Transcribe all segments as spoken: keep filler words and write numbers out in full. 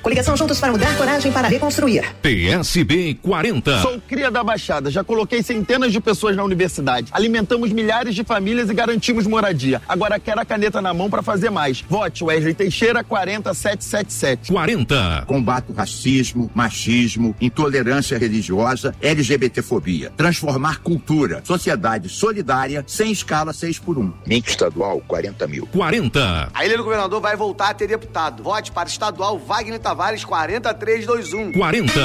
Coligação Juntos para Mudar, coragem para reconstruir. P S B quarenta. Sou cria da Baixada, já coloquei centenas de pessoas na universidade. Alimentamos milhares de famílias e garantimos moradia. Agora quero a caneta na mão para fazer mais. Vote Wesley Teixeira quarenta sete sete sete. quarenta. Combate o racismo, machismo, intolerância religiosa, LGBTfobia. Transformar cultura, sociedade solidária, sem escala seis por um. Link estadual, quarenta mil. quarenta. A Ilha do Governador vai voltar a ter deputado. Vote para estadual Wagner Tavares quarenta três vinte e um. quarenta.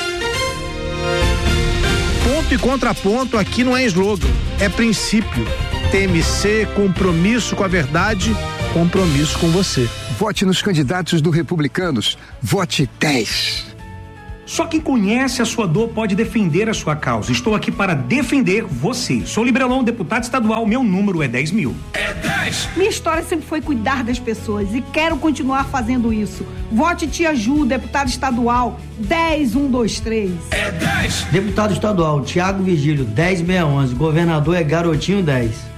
Ponto e contraponto aqui não é slogan, é princípio. T M C, compromisso com a verdade, compromisso com você. Vote nos candidatos do Republicanos. Vote dez. Só quem conhece a sua dor pode defender a sua causa. Estou aqui para defender você. Sou Librelon, deputado estadual. Meu número é dez mil. É dez. Minha história sempre foi cuidar das pessoas e quero continuar fazendo isso. Vote Tia Ju, deputado estadual, dez um dois três. É dez. Deputado estadual, Tiago Vigílio, dez seis onze. Governador é Garotinho dez.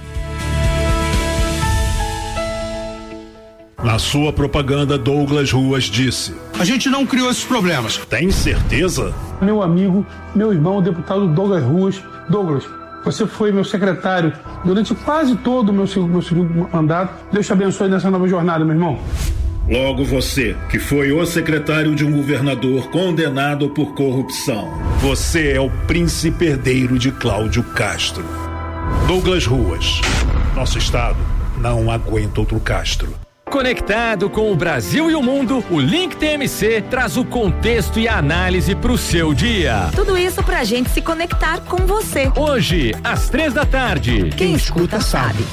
Na sua propaganda, Douglas Ruas disse: a gente não criou esses problemas. Tem certeza? Meu amigo, meu irmão, o deputado Douglas Ruas. Douglas, você foi meu secretário durante quase todo o meu, meu segundo mandato. Deus te abençoe nessa nova jornada, meu irmão. Logo você, que foi o secretário de um governador condenado por corrupção. Você é o príncipe herdeiro de Cláudio Castro. Douglas Ruas. Nosso estado não aguenta outro Castro. Conectado com o Brasil e o mundo, o Link T M C traz o contexto e a análise para o seu dia. Tudo isso pra gente se conectar com você. Hoje, às três da tarde. Quem, Quem escuta, escuta sabe.